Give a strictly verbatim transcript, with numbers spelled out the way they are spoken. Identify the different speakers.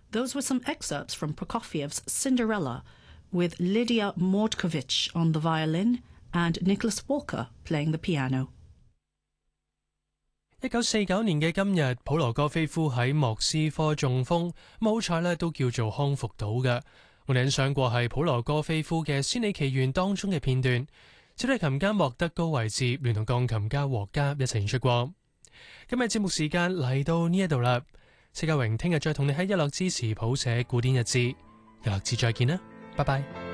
Speaker 1: Those were some excerpts from Prokofiev's Cinderella, with Lydia Mordkovich on the violin and Nicholas Walker playing the piano.
Speaker 2: 一九四九年嘅今日，普羅戈菲夫喺莫斯科中風，好彩咧都叫做康復到嘅。我哋欣賞過係普羅戈菲夫嘅《仙履奇緣》當中嘅片段，小提琴家莫德高維治聯同鋼琴家獲加一齊演出過。今日節目時間嚟到呢一度啦，謝家榮聽日再同你喺一樂之時譜寫古典日誌，一樂之再見啦，拜拜。